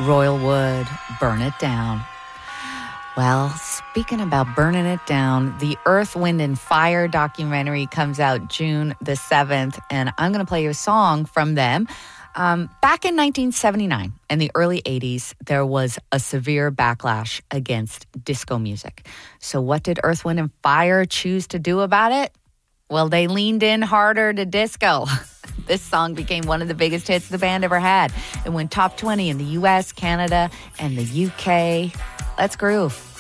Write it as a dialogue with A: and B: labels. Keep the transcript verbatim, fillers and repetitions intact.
A: Royal Wood, Burn It Down. Well, speaking about burning it down, the Earth, Wind, and Fire documentary comes out June the seventh, and I'm going to play you a song from them. Um, back in nineteen seventy-nine, in the early eighties, there was a severe backlash against disco music. So what did Earth, Wind, and Fire choose to do about it? Well, they leaned in harder to disco. This song became one of the biggest hits the band ever had. It went top twenty in the U S, Canada, and the U K. Let's groove.